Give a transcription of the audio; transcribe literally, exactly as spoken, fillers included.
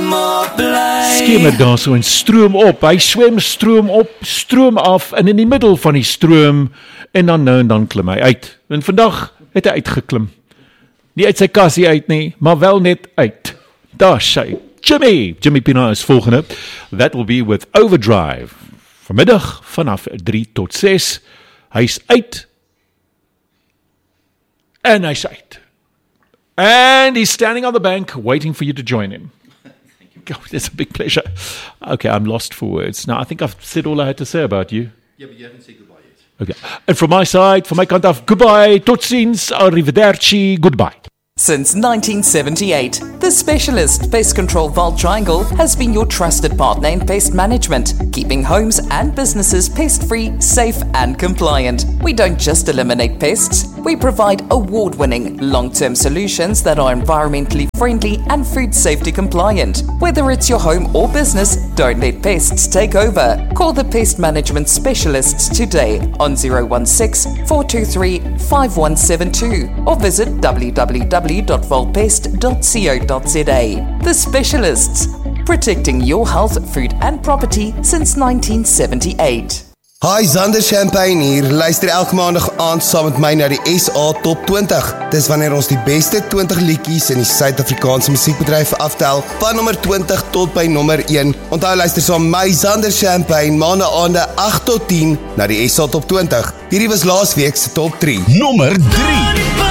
maar bly. Skemer daar so en stroom op, hy swem stroom op, stroom af, en in die middel van die stroom, en dan nou en dan klim hy uit. En vandag het hy uitgeklim. Nie uit sy kassie uit nie, maar wel net uit. Daar sy, Jimmy, Jimmy Pina is volgende. That will be with Overdrive. Vanmiddag vanaf drie tot ses, hy's uit, en hy's uit. And he's standing on the bank, waiting for you to join him. God, it's a big pleasure. Okay, I'm lost for words. Now, I think I've said all I had to say about you. Yeah, but you haven't said goodbye yet. Okay. And from my side, from my kant af, goodbye, tot ziens, arrivederci, goodbye. Since nineteen seventy-eight, the specialist Pest Control Vault Triangle has been your trusted partner in pest management, keeping homes and businesses pest-free, safe and compliant. We don't just eliminate pests, we provide award-winning long-term solutions that are environmentally friendly and food safety compliant. Whether it's your home or business, don't let pests take over. Call the pest management specialists today on zero one six, four two three, five one seven two or visit w w w dot volpest dot co dot za. The Specialists, protecting your health, food and property since nineteen seventy-eight. Hi, Zander Champagne hier. Luister elke maandag aand saam met my na die S A Top twintig. Dis wanneer ons die beste twintig liedjies in die Suid-Afrikaanse musiekbedryf aftel, van nommer twintig tot by nommer een. Onthou luister saam my Zander Champagne maandag aande agt tot tien na die S A Top twintig. Hierdie was laasweek se Top drie. Nommer drie.